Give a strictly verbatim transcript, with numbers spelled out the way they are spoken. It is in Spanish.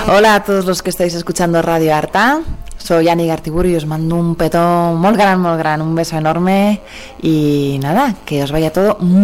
Hola a todos los que estáis escuchando Radio Arta. Soy Ani Gartiburu y os mando un petón muy gran, muy gran, un beso enorme y nada, que os vaya todo muy